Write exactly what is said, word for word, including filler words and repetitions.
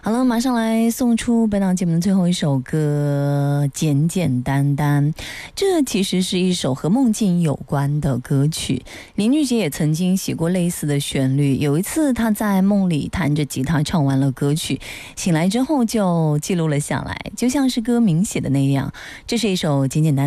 好了，马上来送出本档节目的最后一首歌《简简单单》。这其实是一首和梦境有关的歌曲，林俊杰也曾经写过类似的旋律。有一次他在梦里弹着吉他唱完了歌曲，醒来之后就记录了下来，就像是歌名写的那样，这是一首简简单单